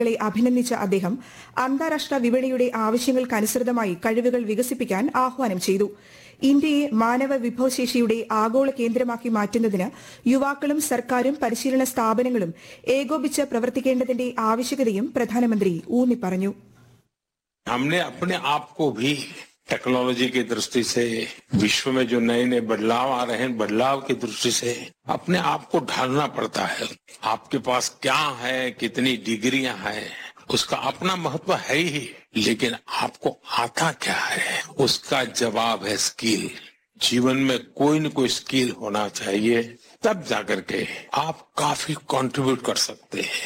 ളെ അഭിനന്ദിച്ച അദ്ദേഹം അന്താരാഷ്ട്ര വിപണിയുടെ ആവശ്യങ്ങൾക്കനുസൃതമായി കഴിവുകൾ വികസിപ്പിക്കാൻ ആഹ്വാനം ചെയ്തു. ഇന്ത്യയെ മാനവ വിഭവശേഷിയുടെ ആഗോള കേന്ദ്രമാക്കി മാറ്റുന്നതിന് യുവാക്കളും സർക്കാരും പരിശീലന സ്ഥാപനങ്ങളും ഏകോപിച്ച് പ്രവർത്തിക്കേണ്ടതിന്റെ ആവശ്യകതയും പ്രധാനമന്ത്രി ഊന്നിപ്പറഞ്ഞു. हमने अपने आप को भी टेक्नोलॉजी की दृष्टि से विश्व में जो नए नए बदलाव आ रहे हैं बदलाव की दृष्टि से अपने आप को ढालना पड़ता है. आपके पास क्या है, कितनी डिग्रियां हैं, उसका अपना महत्व है ही, लेकिन आपको आता क्या है उसका जवाब है स्किल. जीवन में कोई न कोई स्किल होना चाहिए, तब जाकर के आप काफी कंट्रीब्यूट कर सकते हैं.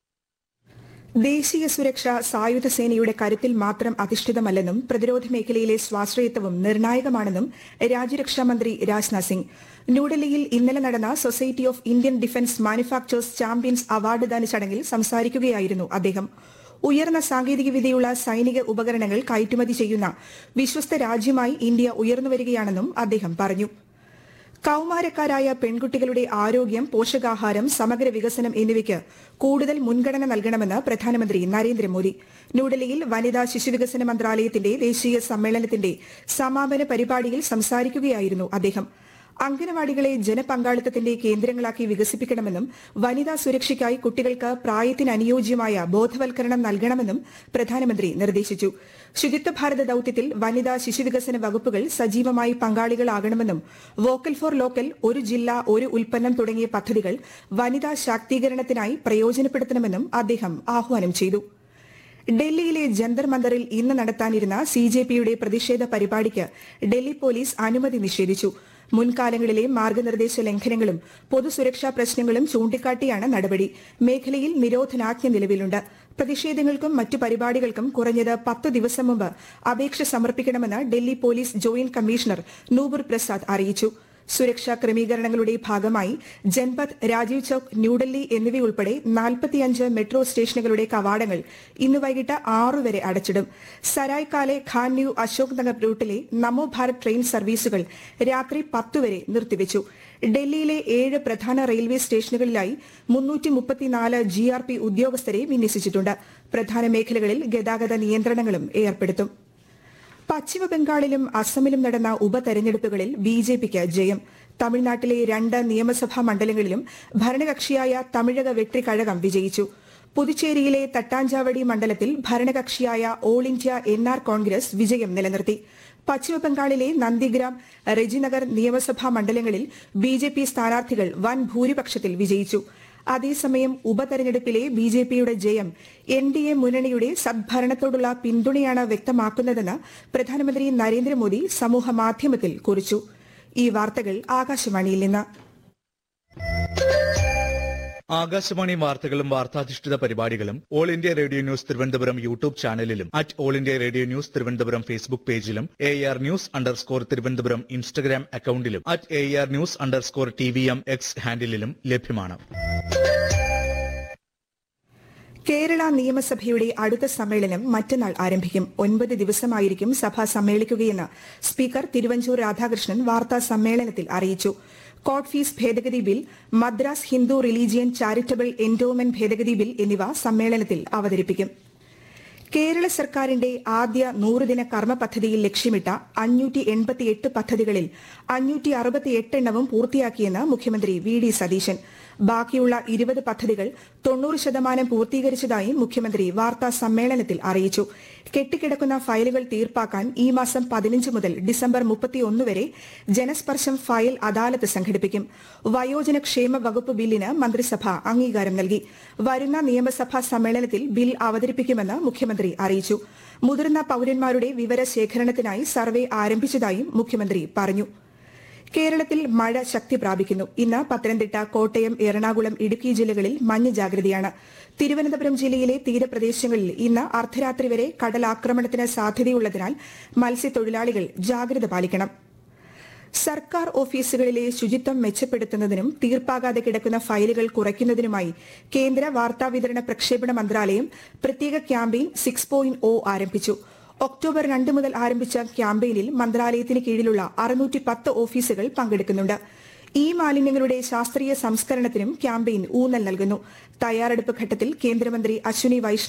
ദേശീയ സുരക്ഷ സായുധ സേനയുടെ കരുത്തിൽ മാത്രം അധിഷ്ഠിതമല്ലെന്നും പ്രതിരോധ മേഖലയിലെ സ്വാശ്രയത്വവും നിർണായകമാണെന്നും രാജ്യരക്ഷാമന്ത്രി രാജ്നാഥ് സിംഗ് ന്യൂഡൽഹിയിൽ ഇന്നലെ നടന്ന society of Indian defence manufacturers champions award ദാന ചടങ്ങിൽ സംസാരിക്കുകയായിരുന്നു അദ്ദേഹം. ഉയർന്ന സാങ്കേതികവിദ്യയുള്ള സൈനിക ഉപകരണങ്ങൾ കയറ്റുമതി ചെയ്യുന്ന വിശ്വസ്ത രാജ്യമായി ഇന്ത്യ ഉയർന്നുവരികയാണെന്നും അദ്ദേഹം പറഞ്ഞു. കൌമാരക്കാരായ പെൺകുട്ടികളുടെ ആരോഗ്യം, പോഷകാഹാരം, സമഗ്ര വികസനം എന്നിവയ്ക്ക് കൂടുതൽ മുൻഗണന നൽകണമെന്ന് പ്രധാനമന്ത്രി നരേന്ദ്രമോദി ന്യൂഡൽഹിയിൽ വനിതാ ശിശുവികസന മന്ത്രാലയത്തിന്റെ ദേശീയ സമ്മേളനത്തിന്റെ സമാപന പരിപാടിയിൽ സംസാരിക്കുകയായിരുന്നു അദ്ദേഹം. അംഗനവാടികളെ ജനപങ്കാളിത്തത്തിന്റെ കേന്ദ്രങ്ങളാക്കി വികസിപ്പിക്കണമെന്നും വനിതാ സുരക്ഷയ്ക്കായി കുട്ടികൾക്ക് പ്രായത്തിനനുയോജ്യമായ ബോധവൽക്കരണം നൽകണമെന്നും പ്രധാനമന്ത്രി നിർദ്ദേശിച്ചു. ശുചിത്വ ഭാരത ദൌത്യത്തിൽ വനിതാ ശിശുവികസന വകുപ്പുകൾ സജീവമായി പങ്കാളികളാകണമെന്നും വോക്കൽ ഫോർ ലോക്കൽ, ഒരു ജില്ല ഒരു ഉൽപ്പന്നം തുടങ്ങിയ പദ്ധതികൾ വനിതാ ശാക്തീകരണത്തിനായി പ്രയോജനപ്പെടുത്തണമെന്നും അദ്ദേഹം ആഹ്വാനം ചെയ്തു. ഡൽഹിയിലെ ജന്തർ മന്ദറിൽ ഇന്ന് നടത്താനിരുന്ന സിജെപിയുടെ പ്രതിഷേധ പരിപാടിക്ക് ഡൽഹി പോലീസ് അനുമതി നിഷേധിച്ചു. മുൻകാലങ്ങളിലെ മാർഗനിർദ്ദേശ ലംഘനങ്ങളും പൊതുസുരക്ഷാ പ്രശ്നങ്ങളും ചൂണ്ടിക്കാട്ടിയാണ് നടപടി. മേഖലയിൽ നിരോധനാജ്ഞ നിലവിലുണ്ട്. പ്രതിഷേധങ്ങൾക്കും മറ്റു പരിപാടികൾക്കും കുറഞ്ഞത് 10 ദിവസം മുമ്പ് അപേക്ഷ സമർപ്പിക്കണമെന്ന് Delhi police joint commissioner Nupur Prasad അറിയിച്ചു. സുരക്ഷാ ക്രമീകരണങ്ങളുടെ ഭാഗമായി ജൻപഥ്, രാജീവ് ചൌക്ക്, ന്യൂഡൽഹി എന്നിവയുൾപ്പെടെ 45 മെട്രോ സ്റ്റേഷനുകളുടെ കവാടങ്ങൾ ഇന്ന് വൈകിട്ട് 6 വരെ അടച്ചിടും. സരായ് കാലെ, ഖാൻ ന്യൂ, അശോക് നഗർ റൂട്ടിലെ നമോ ഭാരത് ട്രെയിൻ സർവീസുകൾ രാത്രി 10 വരെ നിർത്തിവച്ചു. ഡൽഹിയിലെ 7 പ്രധാന റെയിൽവേ സ്റ്റേഷനുകളിലായി 334 GRP ഉദ്യോഗസ്ഥരെ വിന്യസിച്ചിട്ടുണ്ട്. പ്രധാന മേഖലകളിൽ ഗതാഗത നിയന്ത്രണങ്ങളും ഏർപ്പെടുത്തും. പശ്ചിമബംഗാളിലും അസമിലും നടന്ന ഉപതെരഞ്ഞെടുപ്പുകളിൽ ബിജെപിക്ക് ജയം. തമിഴ്നാട്ടിലെ 2 നിയമസഭാ മണ്ഡലങ്ങളിലും ഭരണകക്ഷിയായ തമിഴക വെട്രി കഴകം വിജയിച്ചു. പുതുച്ചേരിയിലെ തട്ടാഞ്ചാവടി മണ്ഡലത്തിൽ ഭരണകക്ഷിയായ ഓൾ ഇന്ത്യ NR കോൺഗ്രസ് വിജയം നിലനിർത്തി. പശ്ചിമബംഗാളിലെ നന്ദിഗ്രാം, റെജിനഗർ നിയമസഭാ മണ്ഡലങ്ങളിൽ ബിജെപി സ്ഥാനാർത്ഥികൾ വൻ ഭൂരിപക്ഷത്തിൽ വിജയിച്ചു. അതേസമയം ഉപതെരഞ്ഞെടുപ്പിലെ ബിജെപിയുടെ ജയം NDA മുന്നണിയുടെ സദ്ഭരണത്തോടുള്ള പിന്തുണയാണ് വ്യക്തമാക്കുന്നതെന്ന് പ്രധാനമന്ത്രി നരേന്ദ്രമോദി സമൂഹമാധ്യമത്തിൽ കുറിച്ചു. ഈ വാർത്തകൾ ആകാശവാണിയിൽ നിന്ന്. ആകാശവാണി വാർത്തകളും വാർത്താധിഷ്ഠിത പരിപാടികളും all India radio news Thiruvananthapuram YouTube ചാനലിലും all India radio news Thiruvananthapuram Facebook പേജിലും AR News_ തിരുവനന്തപുരം ഇൻസ്റ്റഗ്രാം അക്കൌണ്ടിലും AR News_TVM X ഹാൻഡിലും ലഭ്യമാണ്. കേരള നിയമസഭയുടെ അടുത്ത സമ്മേളനം മറ്റന്നാൾ ആരംഭിക്കും. 9 ദിവസമായിരിക്കും സഭ സമ്മേളിക്കുകയെന്ന് സ്പീക്കർ തിരുവഞ്ചൂർ രാധാകൃഷ്ണൻ വാർത്താ സമ്മേളനത്തിൽ അറിയിച്ചു. കോർട്ട് ഫീസ് ഭേദഗതി bill, Madras Hindu religion charitable endowment ഭേദഗതി ബിൽ എന്നിവ സമ്മേളനത്തിൽ അവതരിപ്പിക്കും. കേരള സർക്കാരിന്റെ ആദ്യ 100 ദിന കർമ്മ പദ്ധതിയിൽ ലക്ഷ്യമിട്ട 588 പദ്ധതികളിൽ 568 എണ്ണവും പൂർത്തിയാക്കിയെന്ന് മുഖ്യമന്ത്രി VD സതീശൻ. ബാക്കിയുള്ള 20 പദ്ധതികൾ 90% പൂർത്തീകരിച്ചതായും മുഖ്യമന്ത്രി വാർത്താ സമ്മേളനത്തിൽ അറിയിച്ചു. കെട്ടിക്കിടക്കുന്ന ഫയലുകൾ തീർപ്പാക്കാൻ ഈ മാസം 15 മുതൽ ഡിസംബർ 31 വരെ ജനസ്പർശം ഫയൽ അദാലത്ത് സംഘടിപ്പിക്കും. വയോജന ക്ഷേമ വകുപ്പ് ബില്ലിന് മന്ത്രിസഭ അംഗീകാരം നൽകി. വരുന്ന നിയമസഭാ സമ്മേളനത്തിൽ ബിൽ അവതരിപ്പിക്കുമെന്ന് മുഖ്യമന്ത്രി അറിയിച്ചു. മുതിർന്ന പൌരന്മാരുടെ വിവരശേഖരണത്തിനായി സർവേ ആരംഭിച്ചതായും മുഖ്യമന്ത്രി പറഞ്ഞു. കേരളത്തിൽ മഴ ശക്തി പ്രാപിക്കുന്നു. ഇന്ന് പത്തനംതിട്ട, കോട്ടയം, എറണാകുളം, ഇടുക്കി ജില്ലകളിൽ മഞ്ഞ ജാഗ്രതയാണ്. തിരുവനന്തപുരം ജില്ലയിലെ തീരപ്രദേശങ്ങളിൽ ഇന്ന് അർദ്ധരാത്രി വരെ കടലാക്രമണത്തിന് സാധ്യതയുള്ളതിനാൽ മത്സ്യത്തൊഴിലാളികൾ ജാഗ്രത പാലിക്കണം. സർക്കാർ ഓഫീസുകളിലെ ശുചിത്വം മെച്ചപ്പെടുത്തുന്നതിനും തീർപ്പാകാതെ കിടക്കുന്ന ഫയലുകൾ കുറയ്ക്കുന്നതിനുമായി കേന്ദ്ര വാർത്താവിതരണ പ്രക്ഷേപണ മന്ത്രാലയം പ്രത്യേക ക്യാമ്പയിൻ 6.0 ആരംഭിച്ചു. ഒക്ടോബർ 2 മുതൽ ആരംഭിച്ച ക്യാമ്പയിനിൽ മന്ത്രാലയത്തിന് കീഴിലുള്ള 610 ഓഫീസുകൾ പങ്കെടുക്കുന്നുണ്ട്. ഈ മാലിന്യങ്ങളുടെ ശാസ്ത്രീയ സംസ്കരണത്തിനും ക്യാമ്പയിൻ ഊന്നൽ നൽകുന്നു. തയ്യാറെടുപ്പ് ഘട്ടത്തിൽ കേന്ദ്രമന്ത്രി അശ്വിനി വൈഷ്ണവ്